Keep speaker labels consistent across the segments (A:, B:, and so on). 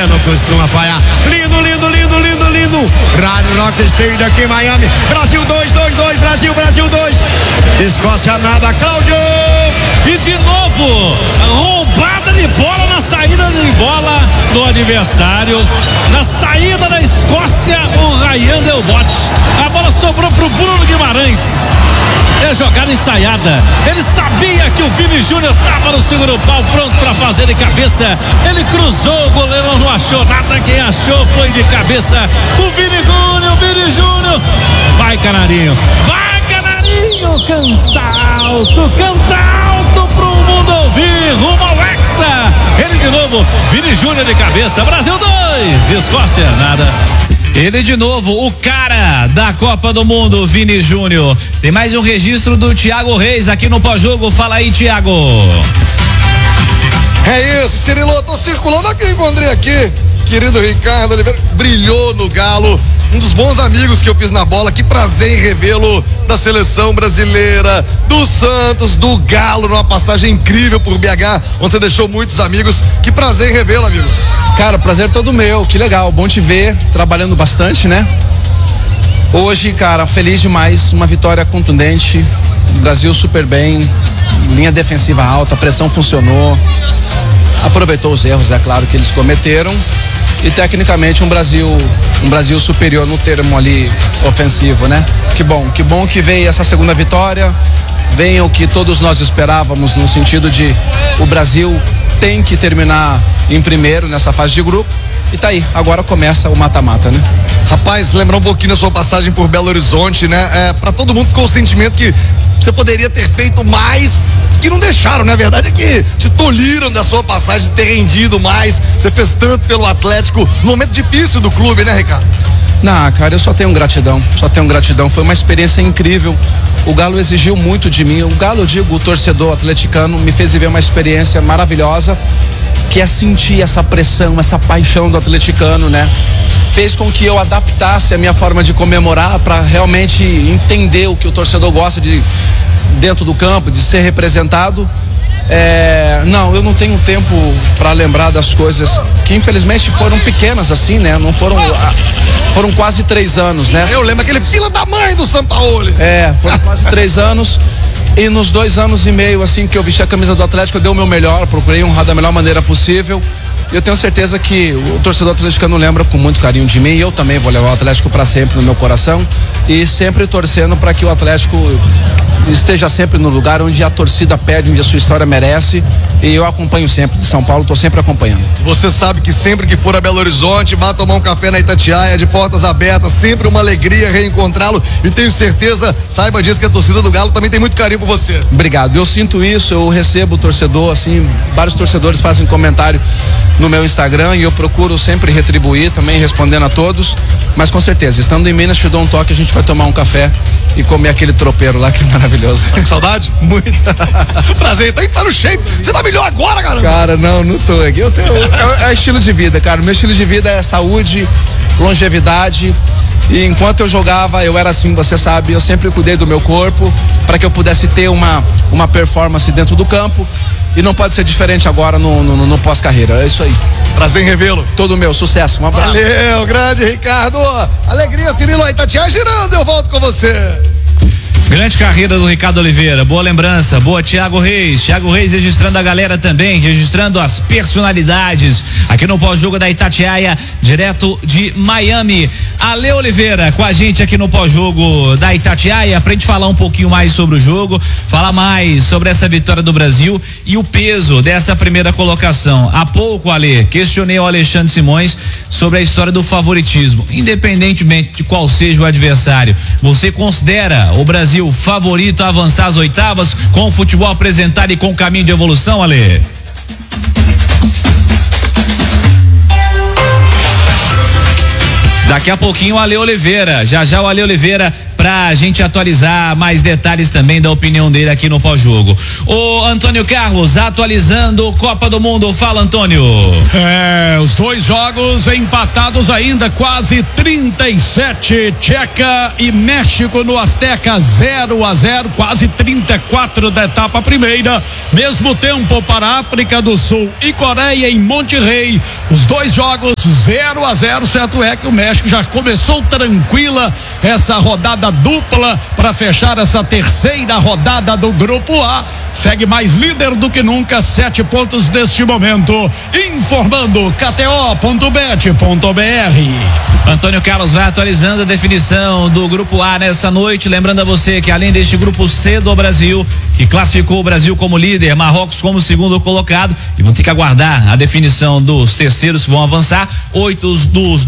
A: não costuma falhar. Lindo, lindo, lindo, lindo, lindo. Rádio Rock Stadium aqui em Miami. Brasil 2, Brasil 2. Escócia nada, Cláudio.
B: E de novo, roubada de bola na saída de bola do adversário. Na saída da Escócia, o Ryan Delbot. A bola sobrou pro Bruno Guimarães. É jogada ensaiada. Ele sabia que o Vini Júnior estava no segundo pau, pronto para fazer de cabeça. Ele cruzou, o goleiro não achou nada. Quem achou foi de cabeça o Vini Júnior. Vai, Canarinho. Vai, Canarinho. Canta alto pro mundo ouvir. Rumo ao Hexa. Ele de novo, Vini Júnior de cabeça. Brasil 2, Escócia nada.
C: Ele de novo, o cara da Copa do Mundo, Vini Júnior. Tem mais um registro do Thiago Reis aqui no pós-jogo. Fala aí, Thiago.
D: É isso, Cirilo, eu tô circulando aqui, encontrei aqui. Querido Ricardo Oliveira, brilhou no Galo. Um dos bons amigos que eu fiz na bola. Que prazer em revê-lo, da seleção brasileira, do Santos, do Galo, numa passagem incrível por BH, onde você deixou muitos amigos. Que prazer em revê-lo, amigo.
E: Cara, prazer todo meu, que legal, bom te ver, trabalhando bastante, né? Hoje, cara, feliz demais, uma vitória contundente, o Brasil super bem, linha defensiva alta, a pressão funcionou, aproveitou os erros, é claro, que eles cometeram, e tecnicamente um Brasil superior no termo ali ofensivo, né? Que bom que veio essa segunda vitória, vem o que todos nós esperávamos, no sentido de o Brasil tem que terminar em primeiro nessa fase de grupo, e tá aí, agora começa o mata-mata, né?
D: Rapaz, lembrar um pouquinho da sua passagem por Belo Horizonte, né? Pra todo mundo ficou o sentimento que você poderia ter feito mais, que não deixaram, né? A verdade é que te tolhiram da sua passagem, de ter rendido mais. Você fez tanto pelo Atlético, no momento difícil do clube, né, Ricardo?
E: Não, cara, eu só tenho gratidão, foi uma experiência incrível. O Galo exigiu muito de mim, o Galo, eu digo, o torcedor atleticano me fez viver uma experiência maravilhosa, que é sentir essa pressão, essa paixão do atleticano, né? Fez com que eu adaptasse a minha forma de comemorar para realmente entender o que o torcedor gosta de dentro do campo, de ser representado. Não, eu não tenho tempo para lembrar das coisas que infelizmente foram pequenas assim, né? Não foram quase 3 anos, né?
D: Eu lembro aquele fila da mãe do Sampaoli.
E: Foram quase 3 anos. E nos 2 anos e meio, assim, que eu vesti a camisa do Atlético, eu dei o meu melhor, procurei honrar da melhor maneira possível. E eu tenho certeza que o torcedor atleticano lembra com muito carinho de mim, e eu também vou levar o Atlético para sempre no meu coração, e sempre torcendo para que o Atlético esteja sempre no lugar onde a torcida pede, onde a sua história merece. E eu acompanho sempre, de São Paulo, estou sempre acompanhando.
D: Você sabe que sempre que for a Belo Horizonte, vá tomar um café na Itatiaia, de portas abertas, sempre uma alegria reencontrá-lo, e tenho certeza, saiba disso, que a torcida do Galo também tem muito carinho por você.
E: Obrigado, eu sinto isso, eu recebo o torcedor, assim, vários torcedores fazem comentário no meu Instagram, e eu procuro sempre retribuir, também respondendo a todos, mas com certeza, estando em Minas, te dou um toque, a gente vai tomar um café e comer aquele tropeiro lá, que é maravilhoso.
D: Tá com saudade?
E: Muita.
D: Prazer, tem que estar no shape. Você tá melhor agora, cara?
E: Cara, não tô aqui. É estilo de vida, cara. Meu estilo de vida é saúde, longevidade. E enquanto eu jogava, eu era assim, você sabe, eu sempre cuidei do meu corpo para que eu pudesse ter uma performance dentro do campo. E não pode ser diferente agora no pós-carreira. É isso aí.
D: Prazer em revê-lo.
E: Todo meu, sucesso. Um abraço.
D: Valeu, grande Ricardo. Alegria, Cirilo, Itatiaia girando, eu volto com você.
C: Grande carreira do Ricardo Oliveira, boa lembrança, boa Thiago Reis registrando a galera também, registrando as personalidades aqui no pós-jogo da Itatiaia, direto de Miami. Ale Oliveira com a gente aqui no pós-jogo da Itatiaia, pra gente falar um pouquinho mais sobre o jogo, falar mais sobre essa vitória do Brasil e o peso dessa primeira colocação. Há pouco, Ale, questionei o Alexandre Simões sobre a história do favoritismo, independentemente de qual seja o adversário. Você considera o Brasil favorito a avançar às oitavas, com o futebol apresentado e com o caminho de evolução, Ale? Daqui a pouquinho o Ale Oliveira, já o Ale Oliveira pra pra gente atualizar mais detalhes também da opinião dele aqui no pós-jogo. O Antônio Carlos atualizando Copa do Mundo. Fala, Antônio.
F: Os 2 jogos empatados ainda, quase 37. Tcheca e México no Azteca 0-0, quase 34 da etapa primeira. Mesmo tempo para África do Sul e Coreia em Monterrey. Os 2 jogos 0-0. Certo é que o México já começou tranquila essa rodada dupla para fechar essa terceira rodada do Grupo A. Segue mais líder do que nunca, 7 pontos neste momento. Informando KTO.bet.br.
C: Antônio Carlos vai atualizando a definição do Grupo A nessa noite. Lembrando a você que além deste Grupo C do Brasil, que classificou o Brasil como líder, Marrocos como segundo colocado, e vão ter que aguardar a definição dos terceiros que vão avançar. 8 dos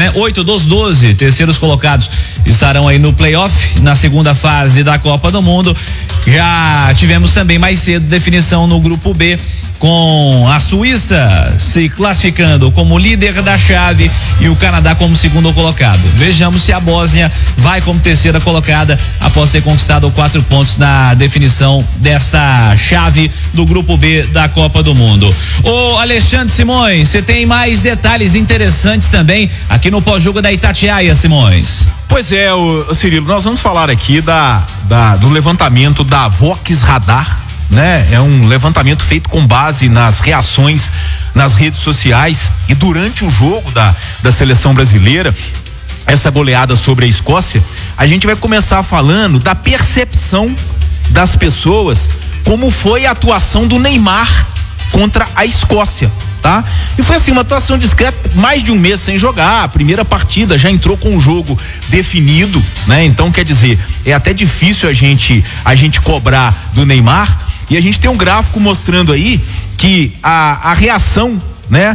C: 12 terceiros colocados estarão aí no playoff, na segunda fase da Copa do Mundo. Já tivemos também mais cedo definição no Grupo B, com a Suíça se classificando como líder da chave e o Canadá como segundo colocado. Vejamos se a Bósnia vai como terceira colocada após ter conquistado 4 pontos na definição desta chave do Grupo B da Copa do Mundo. Ô Alexandre Simões, você tem mais detalhes interessantes também aqui no pós-jogo da Itatiaia, Simões.
G: Pois é, Cirilo, nós vamos falar aqui do levantamento da Vox Radar, né? É um levantamento feito com base nas reações nas redes sociais e durante o jogo da seleção brasileira, essa goleada sobre a Escócia. A gente vai começar falando da percepção das pessoas, como foi a atuação do Neymar contra a Escócia, tá? E foi assim, uma atuação discreta, mais de um mês sem jogar, a primeira partida já entrou com o jogo definido, né? Então, quer dizer, é até difícil a gente cobrar do Neymar. E a gente tem um gráfico mostrando aí que a reação, né?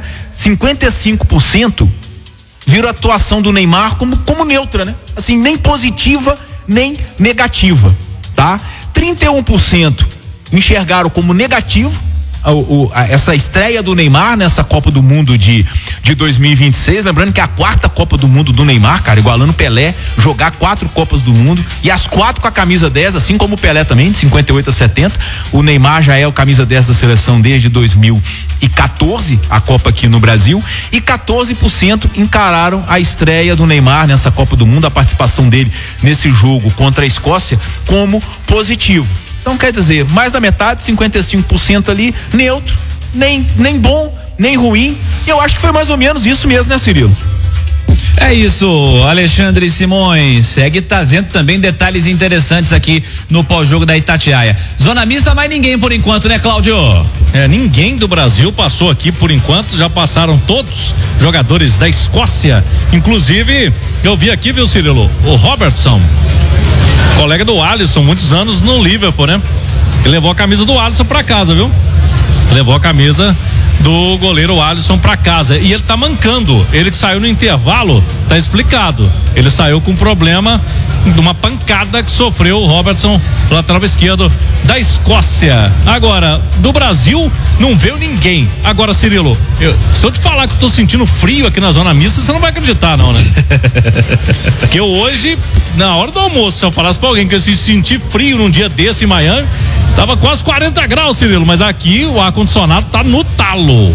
G: 55% viram a atuação do Neymar como neutra, né? Assim, nem positiva, nem negativa, tá? 31% enxergaram como negativo essa estreia do Neymar nessa Copa do Mundo de 2026, lembrando que é a 4ª Copa do Mundo do Neymar, cara, igualando Pelé, jogar 4 Copas do Mundo, e as 4 com a camisa 10, assim como o Pelé também, de 58 a 70, o Neymar já é o camisa 10 da seleção desde 2014, a Copa aqui no Brasil, e 14% encararam a estreia do Neymar nessa Copa do Mundo, a participação dele nesse jogo contra a Escócia, como positivo. Então, quer dizer, mais da metade, 55% ali, neutro, nem bom, nem ruim. E eu acho que foi mais ou menos isso mesmo, né, Cirilo?
C: É isso, Alexandre Simões. Segue trazendo também detalhes interessantes aqui no pós-jogo da Itatiaia. Zona mista, mais ninguém por enquanto, né, Cláudio?
B: Ninguém do Brasil passou aqui por enquanto, já passaram todos jogadores da Escócia. Inclusive, eu vi aqui, viu, Cirilo? O Robertson, colega do Alisson, muitos anos no Liverpool, né? Ele levou a camisa do Alisson pra casa, viu? Levou a camisa do goleiro Alisson pra casa e ele tá mancando. Ele que saiu no intervalo, tá explicado. Ele saiu com problema de uma pancada que sofreu o Robertson, lateral esquerdo da Escócia. Agora, do Brasil, não veio ninguém. Agora, Cirilo, se eu te falar que eu tô sentindo frio aqui na zona mista, você não vai acreditar, não, né? Porque hoje, na hora do almoço, se eu falasse pra alguém que eu senti frio num dia desse em Miami, tava quase 40 graus, Cirilo, mas aqui o ar-condicionado tá no talo.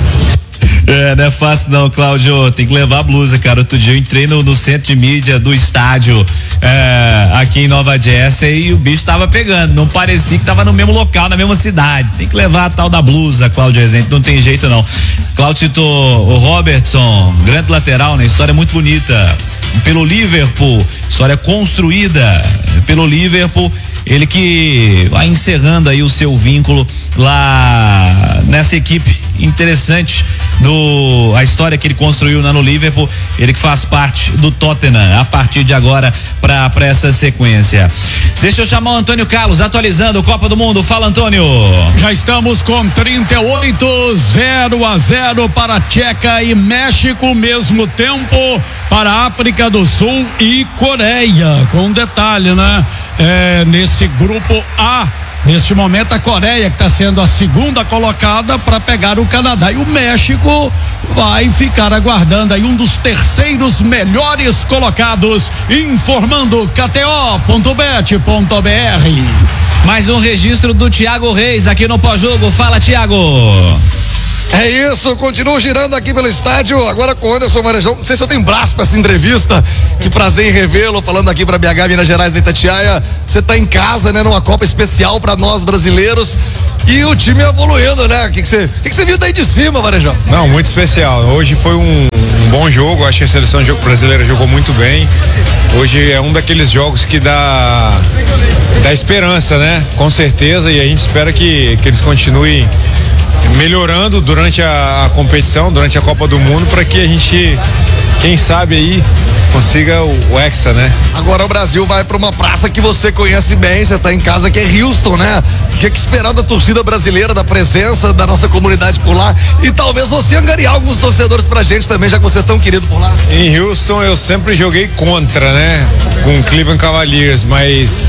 C: Não é fácil não, Cláudio, tem que levar a blusa, cara. Outro dia eu entrei no centro de mídia do estádio aqui em Nova Jersey e o bicho tava pegando, não parecia que tava no mesmo local, na mesma cidade. Tem que levar a tal da blusa, Cláudio Rezende, não tem jeito não. Cláudio citou o Robertson, grande lateral, né? História muito bonita pelo Liverpool, história construída pelo Liverpool. Ele que vai encerrando aí o seu vínculo lá nessa equipe interessante a história que ele construiu no Liverpool. Ele que faz parte do Tottenham a partir de agora para essa sequência. Deixa eu chamar o Antônio Carlos atualizando Copa do Mundo. Fala, Antônio.
F: Já estamos com 38, 0-0 para Tcheca e México, mesmo tempo para África do Sul e Coreia, com detalhe, né? Nesse grupo A, Neste momento, a Coreia, que está sendo a segunda colocada, para pegar o Canadá. E o México vai ficar aguardando aí um dos terceiros melhores colocados, informando KTO.bet.br.
C: Mais um registro do Thiago Reis aqui no pós-jogo. Fala, Thiago.
D: É isso, continuo girando aqui pelo estádio, agora com o Anderson Varejão. Não sei se eu tenho braço para essa entrevista. Que prazer em revê-lo, falando aqui para BH, Minas Gerais, da Itatiaia. Você tá em casa, né, numa Copa especial para nós brasileiros. E o time evoluindo, né? O que você viu daí de cima, Varejão?
H: Não, muito especial. Hoje foi um bom jogo, acho que a seleção brasileira jogou muito bem. Hoje é um daqueles jogos que dá esperança, né? Com certeza, e a gente espera que eles continuem melhorando durante a competição, durante a Copa do Mundo, para que a gente, quem sabe aí, consiga o Hexa, né?
D: Agora o Brasil vai para uma praça que você conhece bem, você tá em casa, que é Houston, né? O que esperar da torcida brasileira, da presença da nossa comunidade por lá, e talvez você angariar alguns torcedores pra gente também, já que você é tão querido por lá.
H: Em Houston eu sempre joguei contra, né? Com o Cleveland Cavaliers, mas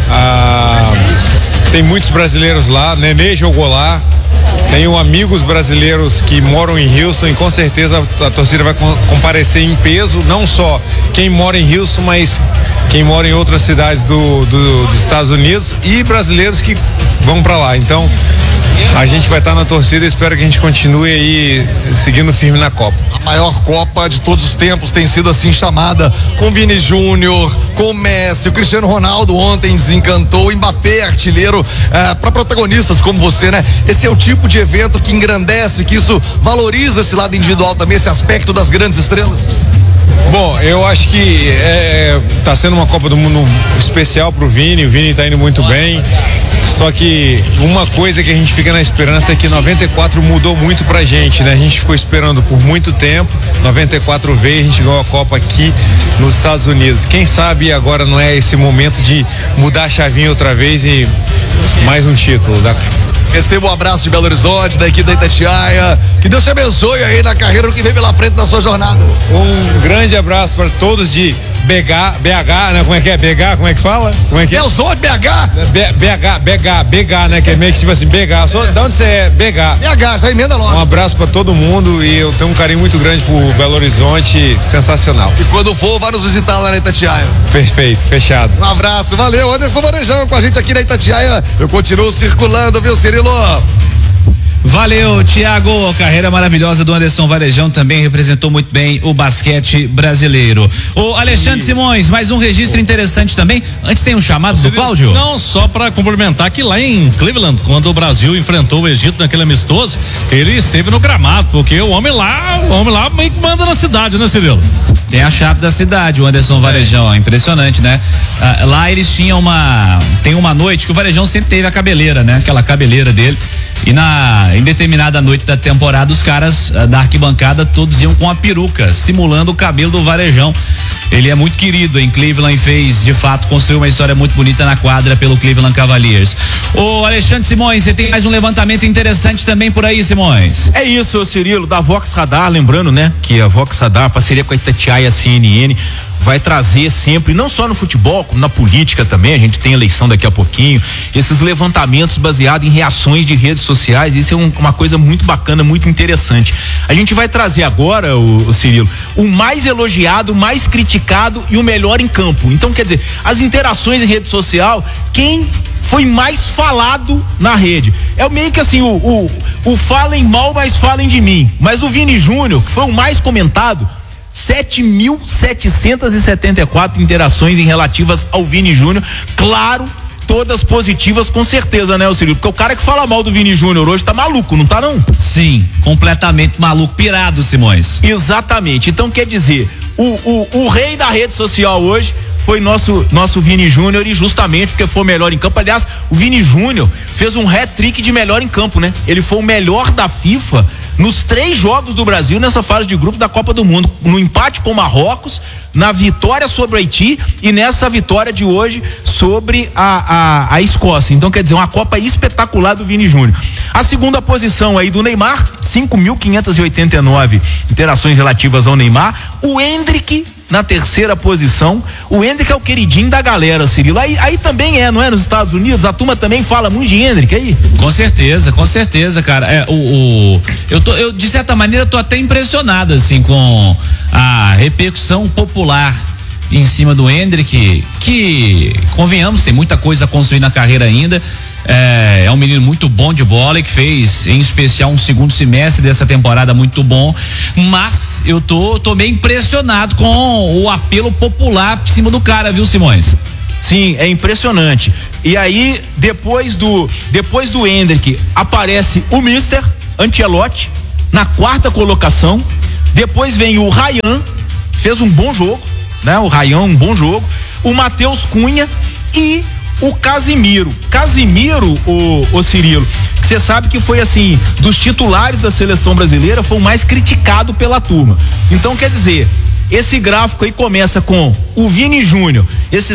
H: tem muitos brasileiros lá, Nenê jogou lá. Tenho amigos brasileiros que moram em Houston e com certeza a torcida vai comparecer em peso, não só quem mora em Houston, mas quem mora em outras cidades dos Estados Unidos e brasileiros que vão para lá. Então a gente vai estar na torcida e espero que a gente continue aí seguindo firme na Copa.
D: A maior Copa de todos os tempos tem sido assim chamada, com Vini Júnior, com Messi, o Cristiano Ronaldo ontem desencantou, o Mbappé artilheiro, para protagonistas como você, né? Esse é o tipo de evento que engrandece, que isso valoriza esse lado individual também, esse aspecto das grandes estrelas.
H: Bom, eu acho que tá sendo uma Copa do Mundo especial pro Vini, o Vini tá indo muito bem. Só que uma coisa que a gente fica na esperança é que 94 mudou muito pra gente, né? A gente ficou esperando por muito tempo, 94 veio, a gente ganhou a Copa aqui nos Estados Unidos. Quem sabe agora não é esse momento de mudar a chavinha outra vez e mais um título da
D: Receba um abraço de Belo Horizonte, da equipe da Itatiaia. Que Deus te abençoe aí na carreira, no que vem pela frente na sua jornada.
H: Um grande abraço para todos de BH, né? Como é que é? BH, como é que fala? Como é que é?
D: Eu sou de BH.
H: BH, né? Que é meio que tipo assim, BH. De onde você é?
D: BH, já emenda logo.
H: Um abraço para todo mundo e eu tenho um carinho muito grande por Belo Horizonte, sensacional.
D: E quando for, vai nos visitar lá na Itatiaia.
H: Perfeito, fechado.
D: Um abraço, valeu. Anderson Varejão com a gente aqui na Itatiaia. Eu continuo circulando, viu, Cirilo?
C: Valeu, Thiago. Carreira maravilhosa do Anderson Varejão, também representou muito bem o basquete brasileiro. O Alexandre Simões, mais um registro interessante também. Antes tem um chamado do Cláudio?
B: Não, só para complementar que lá em Cleveland, quando o Brasil enfrentou o Egito naquele amistoso, ele esteve no gramado, porque o homem lá meio que manda na cidade, né, Cirilo?
C: Tem a chave da cidade, o Anderson Varejão, é impressionante, né? Lá eles tinham tem uma noite que o Varejão sempre teve a cabeleira, né? Aquela cabeleira dele. E em determinada noite da temporada, os caras da arquibancada todos iam com a peruca, simulando o cabelo do Varejão. Ele é muito querido em Cleveland e fez, de fato, construiu uma história muito bonita na quadra pelo Cleveland Cavaliers. Ô Alexandre Simões, você tem mais um levantamento interessante também por aí, Simões?
G: É isso, Cirilo, da Vox Radar, lembrando, né, que a Vox Radar, parceria com a Itatiaia CNN, vai trazer sempre, não só no futebol, como na política também, a gente tem eleição daqui a pouquinho, esses levantamentos baseados em reações de redes sociais, isso é uma coisa muito bacana, muito interessante. A gente vai trazer agora, o Cirilo, o mais elogiado, o mais criticado e o melhor em campo. Então, quer dizer, as interações em rede social, quem foi mais falado na rede. É meio que assim, o falem mal, mas falem de mim. Mas o Vini Júnior, que foi o mais comentado, 7.774 interações em relativas ao Vini Júnior, claro, todas positivas com certeza, né, Cirilo? Porque o cara que fala mal do Vini Júnior hoje tá maluco, não tá não?
C: Sim, completamente maluco, pirado, Simões.
G: Exatamente, então quer dizer, o rei da rede social hoje foi nosso Vini Júnior, e justamente porque foi o melhor em campo. Aliás, o Vini Júnior fez um hat-trick de melhor em campo, né? Ele foi o melhor da FIFA nos 3 jogos do Brasil nessa fase de grupos da Copa do Mundo, no empate com Marrocos, na vitória sobre o Haiti e nessa vitória de hoje sobre a Escócia. Então, quer dizer, uma Copa espetacular do Vini Júnior. A segunda posição aí do Neymar, 5.589 interações relativas ao Neymar. O Endrick na terceira posição. O Endrick é o queridinho da galera, Cirilo. Aí também não é nos Estados Unidos? A turma também fala muito de Endrick aí?
C: Com certeza, cara. Eu de certa maneira tô até impressionado assim com a repercussão popular em cima do Endrick, que convenhamos, tem muita coisa a construir na carreira ainda. É um menino muito bom de bola e que fez, em especial, um segundo semestre dessa temporada muito bom, mas eu tô meio impressionado com o apelo popular por cima do cara, viu, Simões?
G: Sim, é impressionante. E aí, depois do Endrick, aparece o Mister Ancelotti na quarta colocação. Depois vem o Ryan, fez um bom jogo, né? O Ryan, um bom jogo. O Matheus Cunha e o Casimiro, o Cirilo, que você sabe que foi assim, dos titulares da seleção brasileira, foi o mais criticado pela turma. Então, quer dizer, esse gráfico aí começa com o Vini Júnior, essas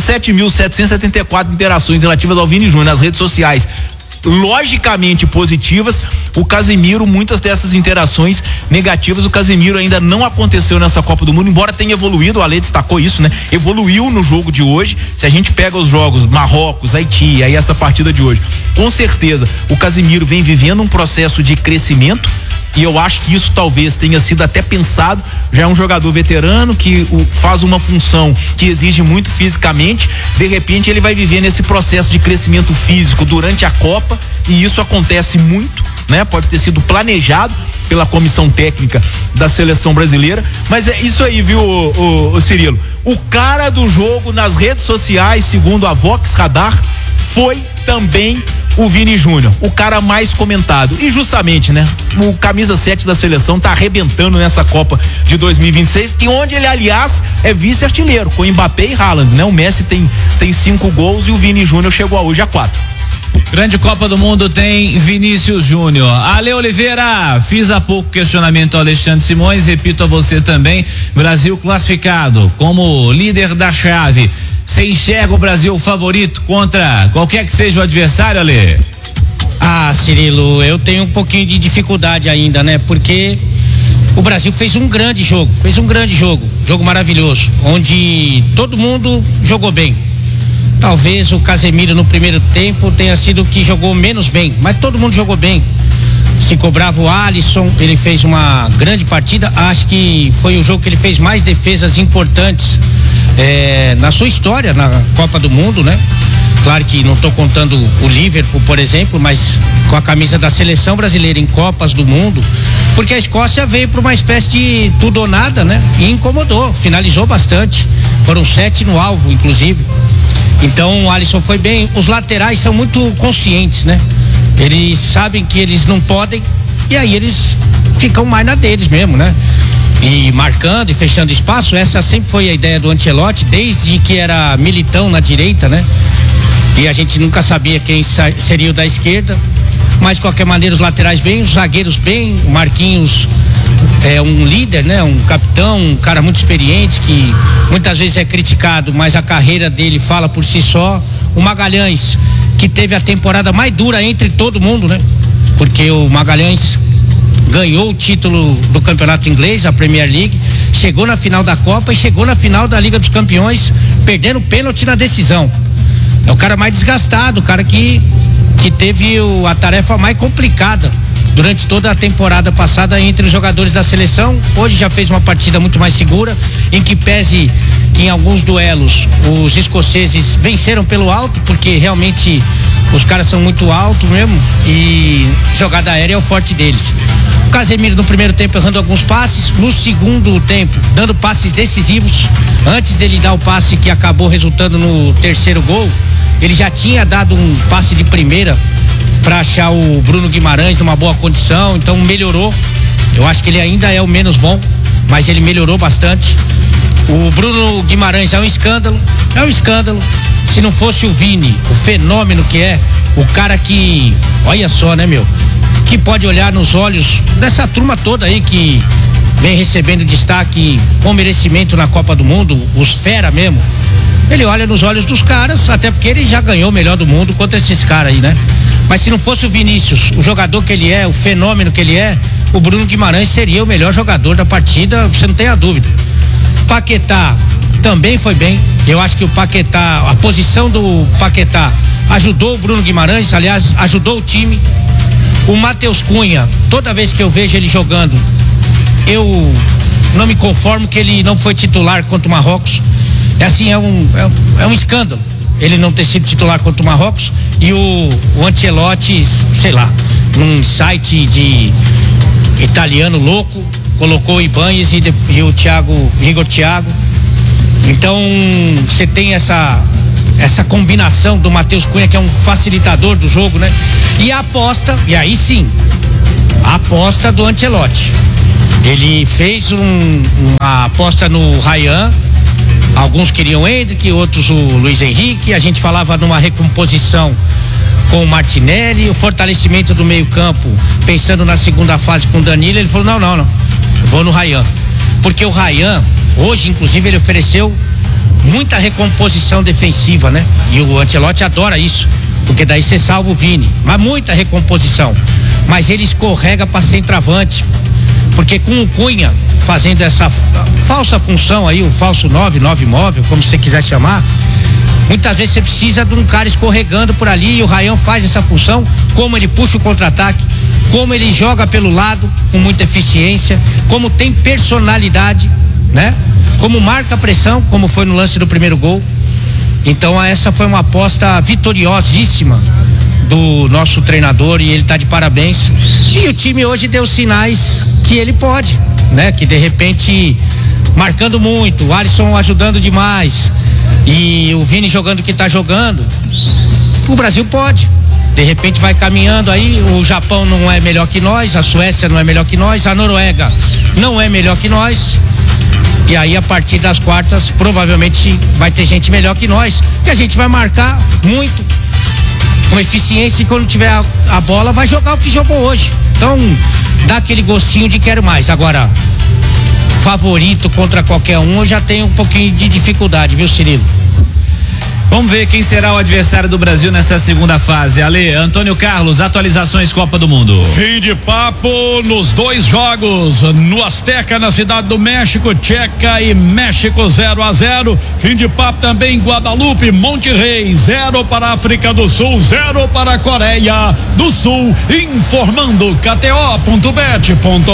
G: 7.774 interações relativas ao Vini Júnior nas redes sociais, logicamente positivas. O Casemiro, muitas dessas interações negativas, o Casemiro ainda não aconteceu nessa Copa do Mundo, embora tenha evoluído, o Ale destacou isso, né? Evoluiu no jogo de hoje. Se a gente pega os jogos Marrocos, Haiti, aí essa partida de hoje, com certeza o Casemiro vem vivendo um processo de crescimento. E eu acho que isso talvez tenha sido até pensado. Já é um jogador veterano que faz uma função que exige muito fisicamente. De repente ele vai viver nesse processo de crescimento físico durante a Copa, e isso acontece muito, né? Pode ter sido planejado pela comissão técnica da seleção brasileira, mas é isso aí, viu, o Cirilo? O cara do jogo nas redes sociais, segundo a Vox Radar, foi também o Vini Júnior, o cara mais comentado. E justamente, né? O camisa 7 da seleção tá arrebentando nessa Copa de 2026, e onde ele, aliás, é vice-artilheiro, com Mbappé e Haaland, né? O Messi tem 5 gols e o Vini Júnior chegou hoje a 4.
C: Grande Copa do Mundo tem Vinícius Júnior. Ale Oliveira, fiz há pouco questionamento ao Alexandre Simões, repito a você também. Brasil classificado como líder da chave. Você enxerga o Brasil favorito contra qualquer que seja o adversário, Ale?
I: Cirilo, eu tenho um pouquinho de dificuldade ainda, né? Porque o Brasil fez um grande jogo, jogo maravilhoso, onde todo mundo jogou bem. Talvez o Casemiro no primeiro tempo tenha sido o que jogou menos bem, mas todo mundo jogou bem. Se cobrava o Alisson, ele fez uma grande partida. Acho que foi o jogo que ele fez mais defesas importantes na sua história na Copa do Mundo, né? Claro que não estou contando o Liverpool, por exemplo, mas com a camisa da seleção brasileira em Copas do Mundo, porque a Escócia veio para uma espécie de tudo ou nada, né? E incomodou, finalizou bastante. Foram 7 no alvo, inclusive. Então o Alisson foi bem. Os laterais são muito conscientes, né? Eles sabem que eles não podem, e aí eles ficam mais na deles mesmo, né? E marcando e fechando espaço. Essa sempre foi a ideia do Ancelotti, desde que era Militão na direita, né? E a gente nunca sabia quem seria o da esquerda, mas de qualquer maneira os laterais bem, os zagueiros bem. O Marquinhos é um líder, né? Um capitão, um cara muito experiente, que muitas vezes é criticado, mas a carreira dele fala por si só. O Magalhães, que teve a temporada mais dura entre todo mundo, né? Porque o Magalhães ganhou o título do campeonato inglês, a Premier League, chegou na final da Copa e chegou na final da Liga dos Campeões, perdendo pênalti na decisão. É o cara mais desgastado, o cara que teve a tarefa mais complicada durante toda a temporada passada entre os jogadores da seleção. Hoje já fez uma partida muito mais segura, em que pese que em alguns duelos os escoceses venceram pelo alto, porque realmente os caras são muito altos mesmo, e jogada aérea é o forte deles. O Casemiro no primeiro tempo errando alguns passes, no segundo tempo dando passes decisivos. Antes dele dar o passe que acabou resultando no terceiro gol, ele já tinha dado um passe de primeira para achar o Bruno Guimarães numa boa condição, então melhorou. Eu acho que ele ainda é o menos bom, mas ele melhorou bastante. O Bruno Guimarães é um escândalo. Se não fosse o Vini, o fenômeno que é, o cara que, olha só, né, meu, que pode olhar nos olhos dessa turma toda aí que vem recebendo destaque com merecimento na Copa do Mundo, os fera mesmo. Ele olha nos olhos dos caras, até porque ele já ganhou o melhor do mundo contra esses caras aí, né? Mas se não fosse o Vinícius, o jogador que ele é, o fenômeno que ele é, o Bruno Guimarães seria o melhor jogador da partida, você não tem a dúvida. Paquetá também foi bem. Eu acho que o Paquetá, a posição do Paquetá ajudou o Bruno Guimarães, aliás, ajudou o time. O Matheus Cunha, toda vez que eu vejo ele jogando, eu não me conformo que ele não foi titular contra o Marrocos. É assim, é um escândalo ele não ter sido titular contra o Marrocos. E o Ancelotti, sei lá, num site de italiano louco, colocou o Ibanez e o Igor Thiago. Então você tem essa combinação do Matheus Cunha, que é um facilitador do jogo, né? E a aposta, e aí sim, a aposta do Ancelotti. Ele fez uma aposta no Ryan. Alguns queriam o Hendrick, outros o Luiz Henrique. A gente falava numa recomposição com o Martinelli, o fortalecimento do meio-campo, pensando na segunda fase com o Danilo. Ele falou: não, vou no Ryan. Porque o Ryan, hoje, inclusive, ele ofereceu muita recomposição defensiva, né? E o Ancelotti adora isso, porque daí você salva o Vini. Mas muita recomposição. Mas ele escorrega para centroavante. Porque com o Cunha fazendo essa falsa função aí, o falso 9 móvel, como você quiser chamar, muitas vezes você precisa de um cara escorregando por ali, e o Ryan faz essa função, como ele puxa o contra-ataque, como ele joga pelo lado com muita eficiência, como tem personalidade, né? Como marca a pressão, como foi no lance do primeiro gol. Então essa foi uma aposta vitoriosíssima do nosso treinador, e ele tá de parabéns. E o time hoje deu sinais que ele pode, né? Que de repente, marcando muito, o Alisson ajudando demais e o Vini jogando o que tá jogando, o Brasil pode. De repente vai caminhando aí. O Japão não é melhor que nós, a Suécia não é melhor que nós, a Noruega não é melhor que nós. E aí, a partir das quartas, provavelmente vai ter gente melhor que nós, que a gente vai marcar muito, com eficiência, e quando tiver a bola, vai jogar o que jogou hoje. Então, dá aquele gostinho de quero mais. Agora, favorito contra qualquer um, eu já tenho um pouquinho de dificuldade, viu, Cirilo?
C: Vamos ver quem será o adversário do Brasil nessa segunda fase. Ale, Antônio Carlos, atualizações Copa do Mundo.
F: Fim de papo nos 2 jogos. No Azteca, na Cidade do México, Tcheca e México 0-0. Fim de papo também em Guadalupe, Monte Rei, 0 para a África do Sul, 0 para a Coreia do Sul. Informando KTO.bet.br.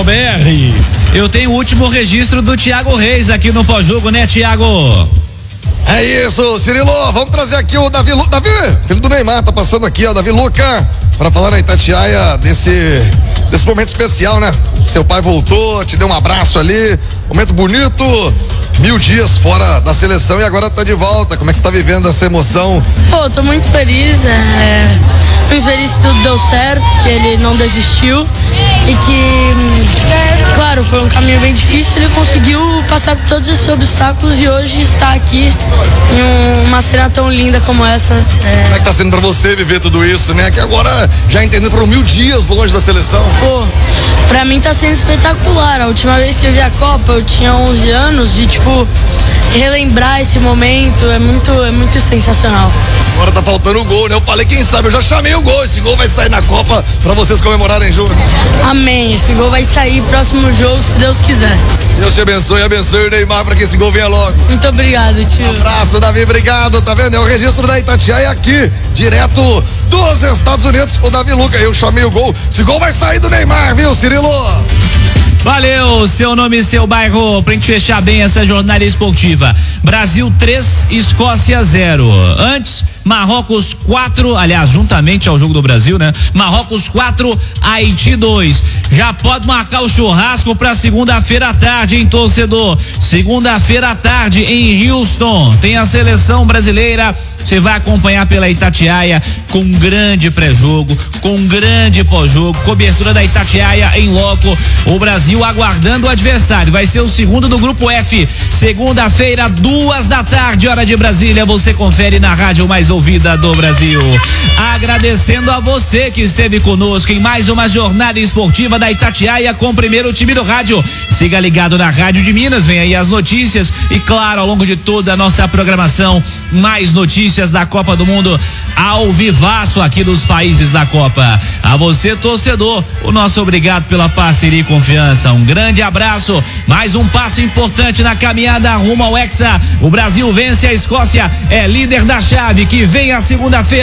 C: Eu tenho o último registro do Thiago Reis aqui no pós-jogo, né, Thiago?
D: É isso, Cirilo, vamos trazer aqui o Davi, filho do Neymar, tá passando aqui, ó, Davi Luca, para falar na Itatiaia desse momento especial, né? Seu pai voltou, te deu um abraço ali, momento bonito, 1000 dias fora da seleção e agora tá de volta. Como é que você tá vivendo essa emoção?
J: Pô, tô muito feliz, muito feliz que tudo deu certo, que ele não desistiu e que, claro, foi um caminho bem difícil, ele conseguiu passar por todos esses obstáculos e hoje está aqui em uma cena tão linda como essa.
D: Como é que tá sendo pra você viver tudo isso, né? Que agora, já entendendo, foram 1000 dias longe da seleção.
J: Pô, pra mim tá sendo espetacular. A última vez que eu vi a Copa, eu tinha 11 anos e, tipo, relembrar esse momento é muito sensacional.
D: Agora tá faltando o gol, né? Eu falei, quem sabe, eu já chamei o gol. Esse gol vai sair na Copa pra vocês comemorarem juntos.
J: Amém. Esse gol vai sair próximo jogo, se Deus quiser.
D: Deus te abençoe e abençoe o Neymar pra que esse gol venha logo.
J: Muito obrigado, tio.
D: Abraço, Davi, obrigado. Tá vendo? É o registro da Itatiaia aqui, direto dos Estados Unidos. O Davi Luca, eu chamei o gol. Esse gol vai sair do Neymar, viu, Cirilo?
C: Valeu, seu nome e seu bairro, pra gente fechar bem essa jornada esportiva. Brasil 3, Escócia 0. Antes, Marrocos 4, aliás, juntamente ao jogo do Brasil, né? Marrocos 4, Haiti 2. Já pode marcar o churrasco pra segunda-feira à tarde, hein, torcedor? Segunda-feira à tarde em Houston. Tem a seleção brasileira. Você vai acompanhar pela Itatiaia com um grande pré-jogo, com um grande pós-jogo, cobertura da Itatiaia em loco. O Brasil aguardando o adversário. Vai ser o segundo do grupo F. Segunda-feira, 2 da tarde, hora de Brasília. Você confere na rádio mais ouvida do Brasil. Agradecendo a você que esteve conosco em mais uma jornada esportiva da Itatiaia com o primeiro time do rádio. Siga ligado na Rádio de Minas, vem aí as notícias e, claro, ao longo de toda a nossa programação, mais notícias notícias da Copa do Mundo ao vivaço aqui dos países da Copa. A você, torcedor, o nosso obrigado pela parceria e confiança. Um grande abraço. Mais um passo importante na caminhada rumo ao Hexa. O Brasil vence a Escócia, é líder da chave, que vem a segunda-feira.